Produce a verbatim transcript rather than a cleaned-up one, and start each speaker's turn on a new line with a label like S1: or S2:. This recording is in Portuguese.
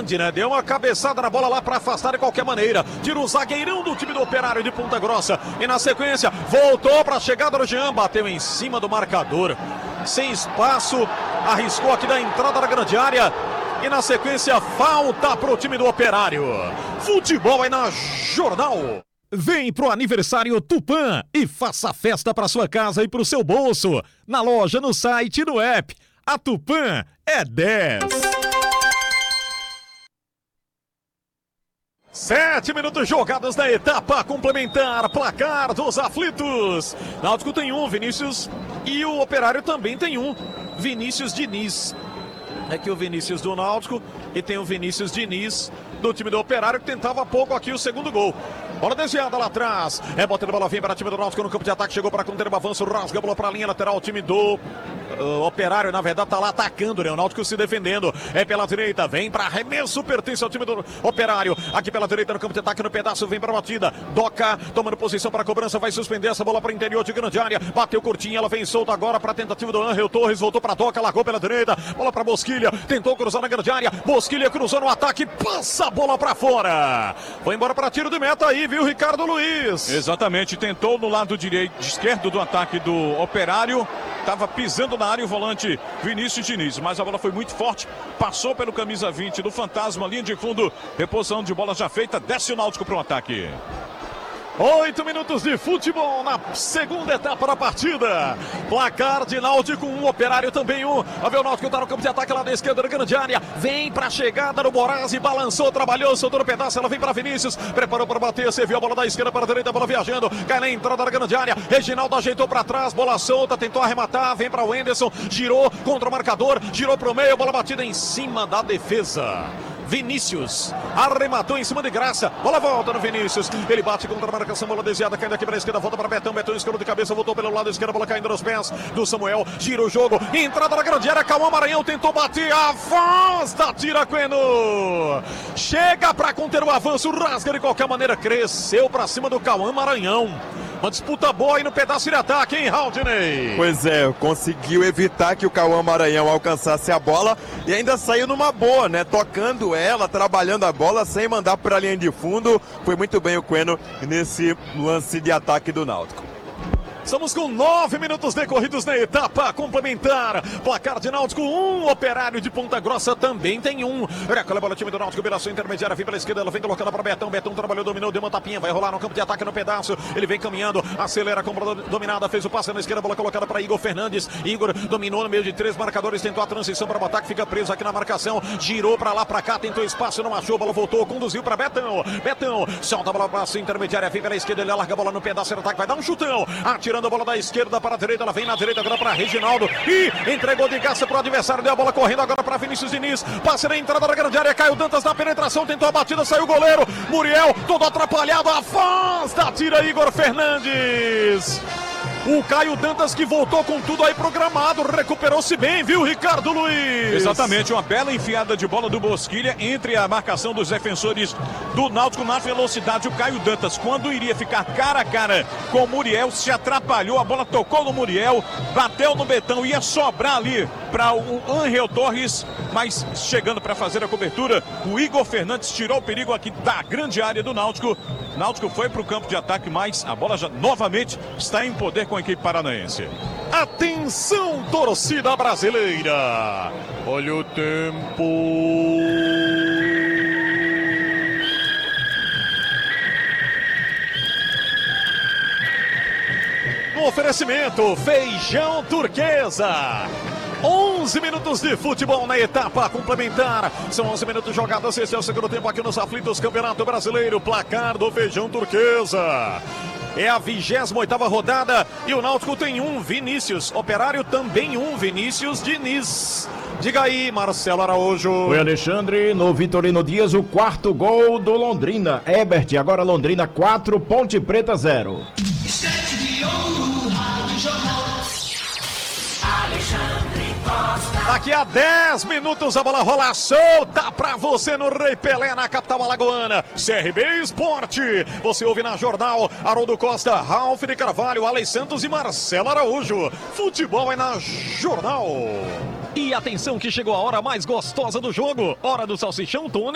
S1: grande, né? Deu uma cabeçada na bola lá para afastar de qualquer maneira. Tira o zagueirão do time do Operário de Ponta Grossa. E na sequência, voltou para a chegada do Jean. Bateu em cima do marcador. Sem espaço, arriscou aqui da entrada da grande área. E na sequência, falta para o time do Operário. Futebol aí na Jornal. Vem pro aniversário Tupã e faça festa para sua casa e pro seu bolso. Na loja, no site e no app. A Tupã é dez. Sete minutos jogados na etapa complementar. Placar dos aflitos. Náutico tem um, Vinícius. E o Operário também tem um. Vinícius Diniz. É que o Vinícius do Náutico e tem o Vinícius Diniz do time do Operário que tentava há pouco aqui o segundo gol. Bola desviada lá atrás. É botando a bola, vem para o time do Náutico no campo de ataque. Chegou para conter o avanço, rasga a bola para a linha lateral. O time do uh, Operário, na verdade, tá lá atacando, né? O Náutico se defendendo. É pela direita, vem para arremesso, pertence ao time do Operário. Aqui pela direita no campo de ataque, no pedaço, vem para a batida. Doca, tomando posição para a cobrança, vai suspender essa bola para o interior de grande área. Bateu curtinho, ela vem solta agora para a tentativa do Angel Torres. Voltou para Doca, largou pela direita. Bola para Bosquilha, tentou cruzar na grande área. Bosquilha cruzou no ataque, passa a bola para fora. Foi embora para tiro de meta aí, viu, Ricardo Luiz?
S2: Exatamente, tentou no lado direito, esquerdo do ataque do Operário. Estava pisando na área o volante Vinícius Diniz, mas a bola foi muito forte, passou pelo camisa vinte do Fantasma, linha de fundo, reposição de bola já feita, desce o Náutico para o ataque.
S1: Oito minutos de futebol na segunda etapa da partida. Placar de Náutico, um, Operário também um. A ver o Náutico tá no campo de ataque lá da esquerda da grande área. Vem pra chegada do Borazzi, balançou, trabalhou, soltou no pedaço, ela vem pra Vinícius. Preparou para bater, serviu a bola da esquerda para a direita, a bola viajando. Cai na entrada da grande área. Reginaldo ajeitou pra trás, bola solta, tentou arrematar. Vem pra Wenderson, girou contra o marcador, girou pro meio, bola batida em cima da defesa. Vinícius arrematou em cima de Graça. Bola volta no Vinícius. Ele bate contra a marcação. Bola desviada. Caindo aqui para a esquerda. Volta para Betão. Betão escurou de cabeça. Voltou pelo lado esquerdo. Bola caindo nos pés do Samuel. Gira o jogo. Entrada na grande área. Cauã Maranhão tentou bater. Afasta. Tira Queno. Chega para conter o avanço. Rasga de qualquer maneira. Cresceu para cima do Cauã Maranhão. Uma disputa boa aí no pedaço de ataque, hein, Haldney?
S3: Pois é, conseguiu evitar que o Cauã Maranhão alcançasse a bola e ainda saiu numa boa, né? Tocando ela, trabalhando a bola sem mandar para a linha de fundo. Foi muito bem o Queno nesse lance de ataque do Náutico.
S1: Estamos com nove minutos decorridos na etapa complementar. Placar de Náutico um, Operário de Ponta Grossa também tem um. Recolhe a bola, time do Náutico, operação intermediária, vem pela esquerda, ela vem colocando para Betão. Betão trabalhou, dominou, deu uma tapinha, vai rolar no campo de ataque no pedaço. Ele vem caminhando, acelera, compra dominada, fez o passe na esquerda, bola colocada para Igor Fernandes. Igor dominou no meio de três marcadores, tentou a transição para o ataque, fica preso aqui na marcação. Girou para lá, para cá, tentou espaço, não achou, bola voltou, conduziu para Betão. Betão solta a bola para a intermediária, vem pela esquerda, ele larga a bola no pedaço do ataque, vai dar um chutão, atirando a bola da esquerda para a direita, ela vem na direita agora para Reginaldo e entregou de graça para o adversário, deu a bola correndo agora para Vinícius Diniz, passe na entrada da grande área, Caio Dantas na penetração, tentou a batida, saiu o goleiro, Muriel, todo atrapalhado, afasta, tira Igor Fernandes. O Caio Dantas que voltou com tudo aí programado, recuperou-se bem, viu, Ricardo Luiz?
S2: Exatamente, uma bela enfiada de bola do Bosquilha entre a marcação dos defensores do Náutico na velocidade. O Caio Dantas, quando iria ficar cara a cara com o Muriel, se atrapalhou, a bola tocou no Muriel, bateu no Betão, ia sobrar ali para o Angel Torres, mas chegando para fazer a cobertura, o Igor Fernandes tirou o perigo aqui da grande área do Náutico. Náutico foi para o campo de ataque, mas a bola já novamente está em poder com a equipe paranaense.
S1: Atenção, torcida brasileira! Olha o tempo! No oferecimento, Feijão Turquesa. onze minutos de futebol na etapa complementar. São onze minutos jogados. Esse é o segundo tempo aqui nos aflitos Campeonato Brasileiro. Placar do Feijão Turquesa. É a vigésima oitava rodada e o Náutico tem um, Vinícius. Operário também um, Vinícius Diniz. Diga aí, Marcelo Araújo.
S4: Oi, Alexandre. No Vitorino Dias, o quarto gol do Londrina. Ebert, agora Londrina quatro, Ponte Preta zero.
S1: Daqui a dez minutos a bola rola solta pra você no Rei Pelé, na capital alagoana. C R B Esporte. Você ouve na Jornal Haroldo Costa, Ralf de Carvalho, Alex Santos e Marcelo Araújo. Futebol é na Jornal. E atenção que chegou a hora mais gostosa do jogo. Hora do salsichão Tony.